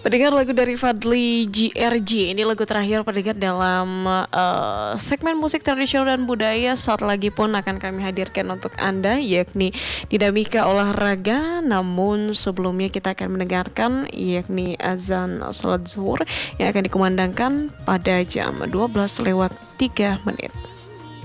Pendengar lagu dari Fadly GRG. Ini lagu terakhir pendengar dalam segmen musik tradisional dan budaya. Saat lagi pun akan kami hadirkan untuk Anda, yakni dinamika olahraga. Namun sebelumnya kita akan mendengarkan yakni azan salat zuhur yang akan dikumandangkan pada jam 12 lewat 3 menit.